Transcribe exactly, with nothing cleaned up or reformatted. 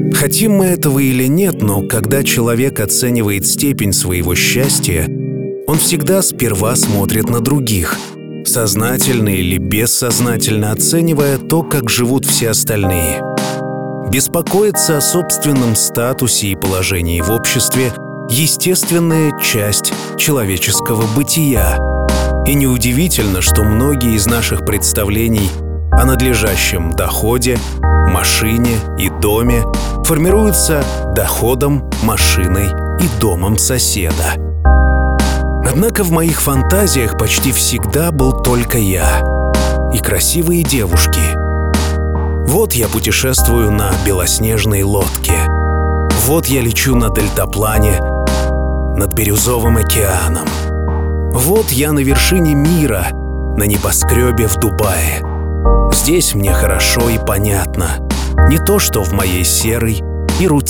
Хотим мы этого или нет, но когда человек оценивает степень своего счастья, он всегда сперва смотрит на других, сознательно или бессознательно оценивая то, как живут все остальные. Беспокоиться о собственном статусе и положении в обществе – естественная часть человеческого бытия. И неудивительно, что многие из наших представлений о надлежащем доходе, машине и доме формируются доходом, машиной и домом соседа. Однако в моих фантазиях почти всегда был только я и красивые девушки. Вот я путешествую на белоснежной лодке. Вот я лечу на дельтаплане над бирюзовым океаном. Вот я на вершине мира, на небоскребе в Дубае. Здесь мне хорошо и понятно. Не то, что в моей серой и рутинной